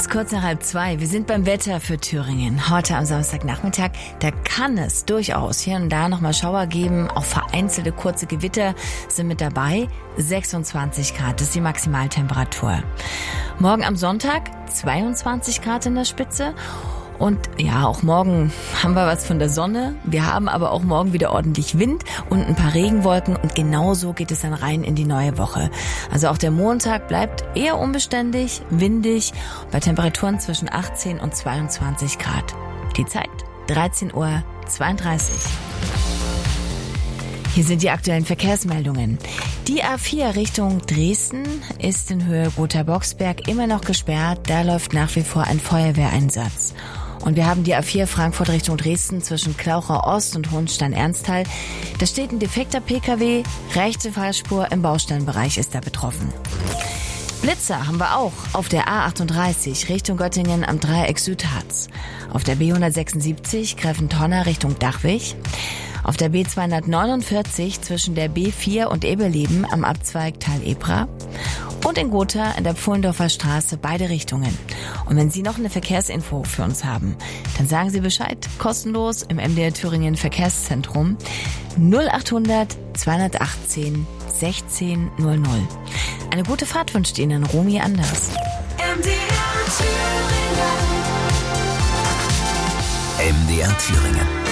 ist kurz nach 1:30. Wir sind beim Wetter für Thüringen. Heute am Samstagnachmittag, da kann es durchaus hier und da nochmal Schauer geben. Auch vereinzelte kurze Gewitter sind mit dabei. 26 Grad ist die Maximaltemperatur. Morgen am Sonntag 22 Grad in der Spitze. Und ja, auch morgen haben wir was von der Sonne. Wir haben aber auch morgen wieder ordentlich Wind und ein paar Regenwolken. Und genauso geht es dann rein in die neue Woche. Also auch der Montag bleibt eher unbeständig, windig, bei Temperaturen zwischen 18 und 22 Grad. Die Zeit 13:32 Uhr. Hier sind die aktuellen Verkehrsmeldungen. Die A4 Richtung Dresden ist in Höhe Gotha-Boxberg immer noch gesperrt. Da läuft nach wie vor ein Feuerwehreinsatz. Und wir haben die A4 Frankfurt Richtung Dresden zwischen Klauchau Ost und Hohenstein-Ernsthal. Da steht ein defekter Pkw, rechte Fahrspur im Baustellenbereich ist da betroffen. Blitzer haben wir auch auf der A38 Richtung Göttingen am Dreieck Südharz. Auf der B176 Gräfentonner Richtung Dachwig. Auf der B249 zwischen der B4 und Ebeleben am Abzweig Tal-Ebra. Und in Gotha in der Pfullendorfer Straße beide Richtungen. Und wenn Sie noch eine Verkehrsinfo für uns haben, dann sagen Sie Bescheid. Kostenlos im MDR Thüringen Verkehrszentrum 0800 218 1600. Eine gute Fahrt wünscht Ihnen Romy Anders. MDR Thüringen.